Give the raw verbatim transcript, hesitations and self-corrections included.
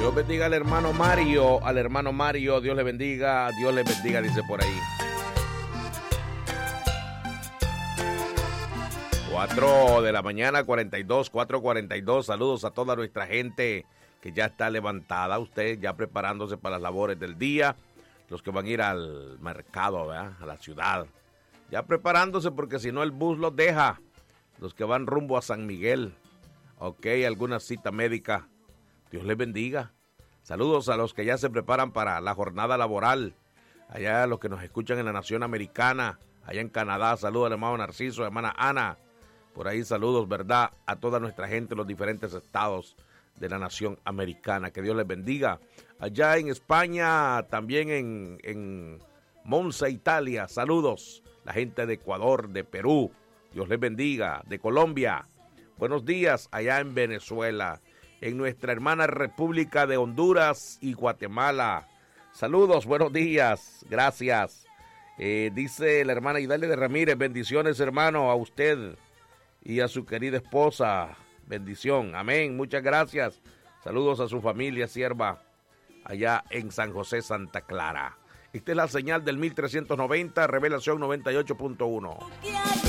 Dios bendiga al hermano Mario, al hermano Mario, Dios le bendiga, Dios le bendiga, dice por ahí. cuatro de la mañana, cuarenta y dos, cuatro cuarenta y dos, saludos a toda nuestra gente que ya está levantada, usted ya preparándose para las labores del día, los que van a ir al mercado, ¿verdad? A la ciudad, ya preparándose porque si no el bus los deja, los que van rumbo a San Miguel, ok, alguna cita médica, Dios les bendiga. Saludos a los que ya se preparan para la jornada laboral, allá los que nos escuchan en la nación americana, allá en Canadá, saludos al hermano Narciso, hermana Ana, por ahí saludos, ¿verdad?, a toda nuestra gente en los diferentes estados de la nación americana, que Dios les bendiga. Allá en España, también en, en Monza, Italia, saludos, la gente de Ecuador, de Perú, Dios les bendiga, de Colombia, buenos días, allá en Venezuela, en nuestra hermana República de Honduras y Guatemala, saludos, buenos días, gracias. Eh, dice la hermana Idalia de Ramírez, bendiciones hermano a usted y a su querida esposa, bendición, amén, muchas gracias, saludos a su familia sierva allá en San José, Santa Clara. Esta es la señal del mil trescientos noventa, Revelación noventa y ocho punto uno.